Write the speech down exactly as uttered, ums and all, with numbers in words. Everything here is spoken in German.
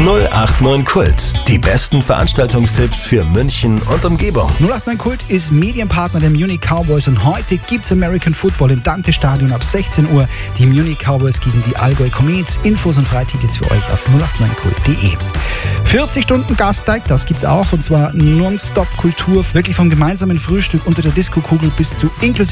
null acht neun Kult. Die besten Veranstaltungstipps für München und Umgebung. null acht neun Kult ist Medienpartner der Munich Cowboys und heute gibt's American Football im Dante-Stadion ab sechzehn Uhr. Die Munich Cowboys gegen die Allgäu Comets. Infos und Freitickets für euch auf null acht neun kult punkt de. vierzig Stunden Gasteig, das gibt's auch, und zwar Nonstop Kultur, wirklich vom gemeinsamen Frühstück unter der Diskokugel bis zu inklusive